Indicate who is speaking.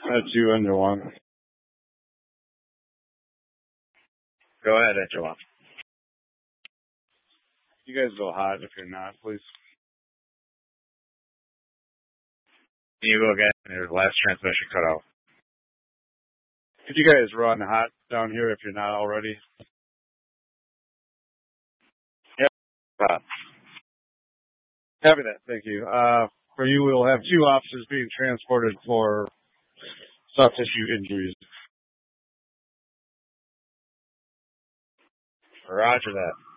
Speaker 1: That's you, Ender One.
Speaker 2: Go ahead, Ender One.
Speaker 1: You guys go hot if you're not, please.
Speaker 2: Can you go again? Your last transmission cut out.
Speaker 1: Could you guys run hot down here if you're not already?
Speaker 2: Yep.
Speaker 1: Copy that. Thank you. For you, we'll have 2 officers being transported for soft tissue injuries.
Speaker 2: Roger that.